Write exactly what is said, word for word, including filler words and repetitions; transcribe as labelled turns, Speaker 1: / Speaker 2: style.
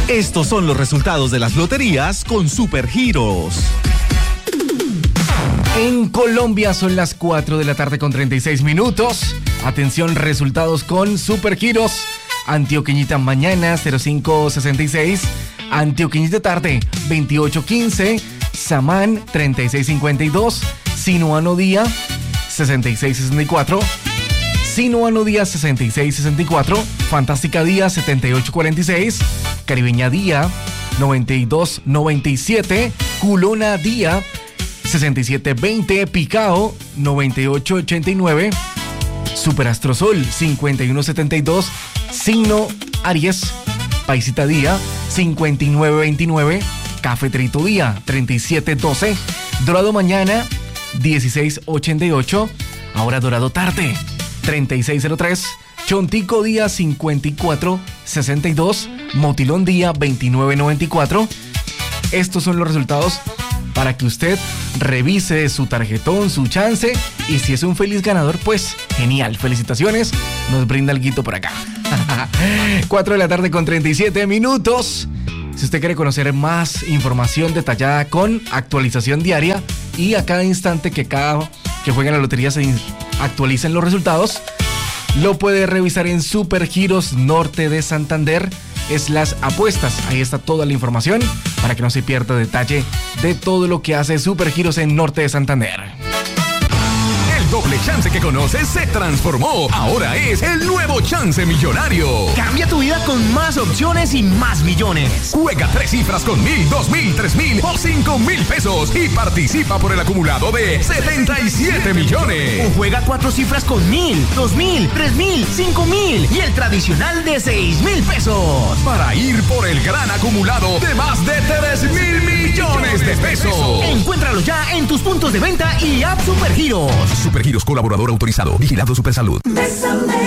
Speaker 1: Estos son los resultados de las loterías con Supergiros.
Speaker 2: En Colombia son las cuatro de la tarde con treinta y seis minutos. Atención, resultados con Supergiros. Antioqueñita mañana cero cinco sesenta y seis. Antioqueñita tarde veintiocho quince. Samán treinta y seis cincuenta y dos. Sinuano día sesenta y seis sesenta y cuatro. Sinuano día sesenta y seis sesenta y cuatro. Fantástica día setenta y ocho cuarenta y seis. Caribeña día noventa y dos noventa y siete. Culona día sesenta y siete veinte. Picao noventa y ocho ochenta y nueve. Superastrosol cincuenta y uno setenta y dos. Signo Aries. Paisita día cincuenta y nueve veintinueve. Cafetrito día treinta y siete doce. Dorado mañana dieciséis ochenta y ocho. Ahora dorado tarde treinta y seis cero tres. Chontico día cincuenta y cuatro sesenta y dos. Motilón día veintinueve noventa y cuatro. Estos son los resultados para que usted revise su tarjetón, su chance, y si es un feliz ganador, pues genial, felicitaciones, nos brinda alguito por acá. cuatro de la tarde con treinta y siete minutos. Si usted quiere conocer más información detallada con actualización diaria y a cada instante que cada que juega en la lotería se actualicen los resultados, lo puede revisar en Supergiros Norte de Santander. Es las apuestas. Ahí está toda la información para que no se pierda detalle de todo lo que hace Supergiros en Norte de Santander.
Speaker 3: El doble chance que conoces se transformó. Ahora es el nuevo chance millonario.
Speaker 4: Cambia tu vida con más opciones y más millones.
Speaker 3: Juega tres cifras con mil, dos mil, tres mil o cinco mil pesos y participa por el acumulado de setenta y siete millones.
Speaker 4: O juega cuatro cifras con mil, dos mil, tres mil, cinco mil y el tradicional de seis mil pesos.
Speaker 3: Para ir por el gran acumulado de más de tres mil millones de pesos.
Speaker 4: Encuéntralo ya en tus puntos de venta y app Supergiros.
Speaker 3: Supergiros, colaborador autorizado. Vigilado Supersalud.